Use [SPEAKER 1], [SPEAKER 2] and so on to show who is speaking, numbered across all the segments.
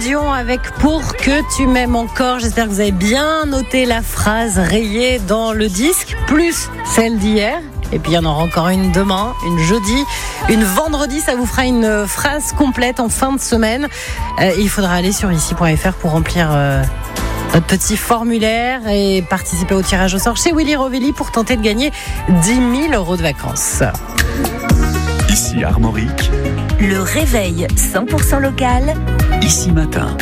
[SPEAKER 1] Dion avec Pour que tu m'aimes encore. J'espère que vous avez bien noté la phrase rayée dans le disque, plus celle d'hier. Et puis il y en aura encore une demain, une jeudi, une vendredi. Ça vous fera une phrase complète en fin de semaine. Il faudra aller sur ici.fr pour remplir notre petit formulaire et participer au tirage au sort chez Willy Rovelli pour tenter de gagner 10 000 € de vacances.
[SPEAKER 2] Ici Armorique,
[SPEAKER 3] le réveil 100% local,
[SPEAKER 2] Ici Matin.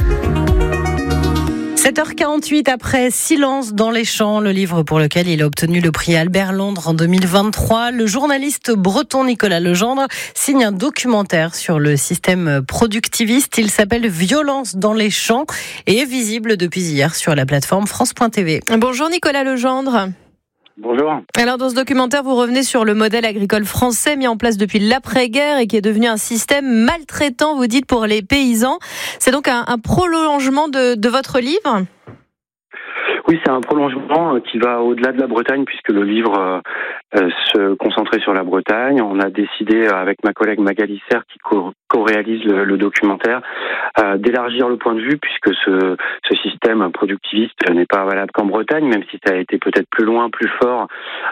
[SPEAKER 1] 7h48 après Silence dans les champs, le livre pour lequel il a obtenu le prix Albert Londres en 2023. Le journaliste breton Nicolas Legendre signe un documentaire sur le système productiviste. Il s'appelle Violence dans les champs et est visible depuis hier sur la plateforme France.tv.
[SPEAKER 4] Bonjour Nicolas Legendre.
[SPEAKER 5] Bonjour.
[SPEAKER 4] Alors dans ce documentaire, vous revenez sur le modèle agricole français mis en place depuis l'après-guerre et qui est devenu un système maltraitant, vous dites, pour les paysans. C'est donc un prolongement de votre livre ?
[SPEAKER 5] Oui, c'est un prolongement qui va au-delà de la Bretagne puisque le livre se concentrait sur la Bretagne. On a décidé avec ma collègue Magali Serre qui co-réalise le documentaire d'élargir le point de vue puisque ce système productiviste n'est pas valable qu'en Bretagne, même si ça a été peut-être plus loin, plus fort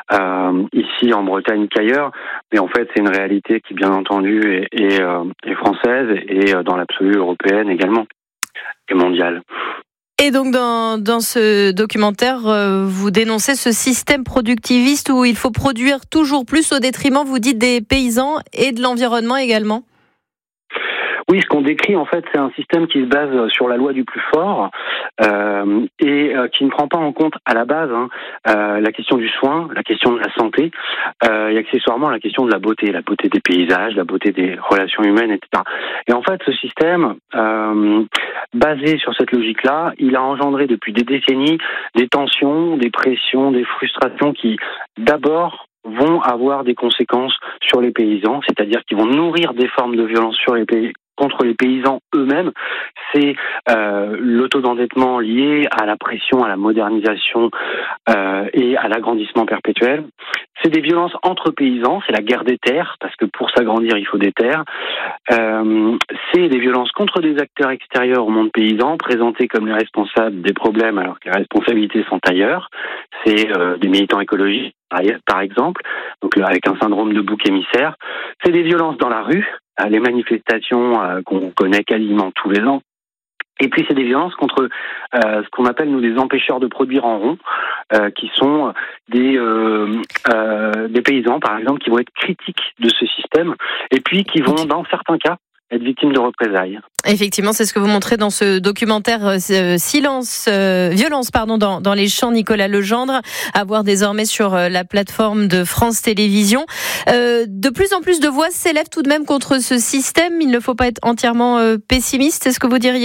[SPEAKER 5] ici en Bretagne qu'ailleurs. Mais en fait, c'est une réalité qui, bien entendu, est française et dans l'absolu européenne également et mondiale.
[SPEAKER 4] Et donc dans ce documentaire, vous dénoncez ce système productiviste où il faut produire toujours plus au détriment, vous dites, des paysans et de l'environnement également ?
[SPEAKER 5] Oui, ce qu'on décrit, en fait, c'est un système qui se base sur la loi du plus fort et qui ne prend pas en compte à la base la question du soin, la question de la santé et accessoirement la question de la beauté des paysages, la beauté des relations humaines, etc. Et en fait, ce système, basé sur cette logique-là, il a engendré depuis des décennies des tensions, des pressions, des frustrations qui, d'abord, vont avoir des conséquences sur les paysans, c'est-à-dire qu'ils vont nourrir des formes de violence contre les paysans eux-mêmes. C'est le taux d'endettement lié à la pression, à la modernisation et à l'agrandissement perpétuel. C'est des violences entre paysans, c'est la guerre des terres, parce que pour s'agrandir, il faut des terres. C'est des violences contre des acteurs extérieurs au monde paysan, présentés comme les responsables des problèmes alors que les responsabilités sont ailleurs. C'est des militants écologistes, par exemple, donc avec un syndrome de bouc émissaire. C'est des violences dans la rue, les manifestations qu'on connaît quasiment tous les ans. Et puis c'est des violences contre ce qu'on appelle nous des empêcheurs de produire en rond, qui sont des paysans par exemple qui vont être critiques de ce système et puis qui vont dans certains cas être victimes de représailles.
[SPEAKER 4] Effectivement, c'est ce que vous montrez dans ce documentaire Violence dans les champs, Nicolas Legendre, à voir désormais sur la plateforme de France Télévisions. De plus en plus de voix s'élèvent tout de même contre ce système. Il ne faut pas être entièrement pessimiste, c'est ce que vous diriez ?